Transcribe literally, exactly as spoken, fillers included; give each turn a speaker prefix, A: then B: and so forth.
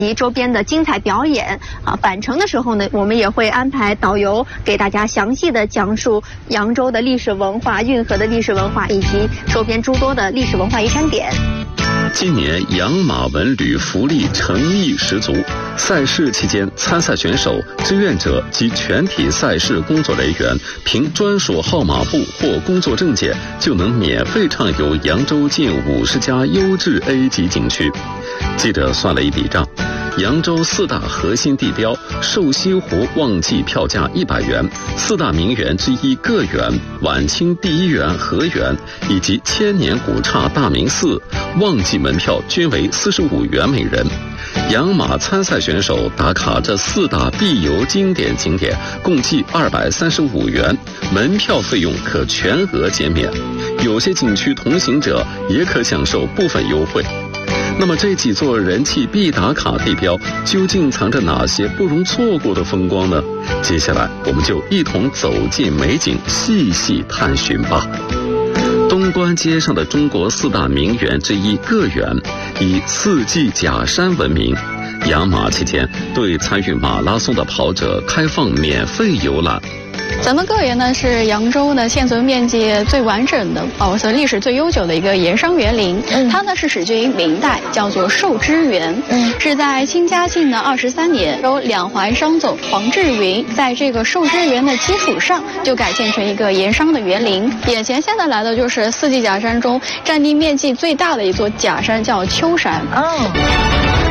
A: 及周边的精彩表演啊。返程的时候呢，我们也会安排导游给大家详细的讲述扬州的历史文化、运河的历史文化以及周边诸多的历史文化遗产点。
B: 今年养马文旅福利诚意十足，赛事期间参赛选手、志愿者及全体赛事工作人员凭专属号码布或工作证件，就能免费畅游扬州近五十家优质 A 级景区。记者算了一笔账，扬州四大核心地标寿西湖旺季票价一百元，四大名园之一个园、晚清第一园河园以及千年古刹大明寺旺季门票均为四十五元每人。养马参赛选手打卡这四大必游经典景点，共计二百三十五元，门票费用可全额减免。有些景区同行者也可享受部分优惠。那么这几座人气必打卡地标究竟藏着哪些不容错过的风光呢？接下来我们就一同走进美景，细细探寻吧。东关街上的中国四大名园之一个园，以四季假山闻名。养马期间，对参与马拉松的跑者开放免费游览。
C: 咱们个园呢是扬州呢现存面积最完整的、保存历史最悠久的一个盐商园林。嗯，它呢是始建于明代，叫做寿之园。嗯，是在清嘉庆的二十三年，由两淮商总黄志云在这个寿之园的基础上，就改建成一个盐商的园林。眼前现在来的就是四季假山中占地面积最大的一座假山，叫秋山。哦。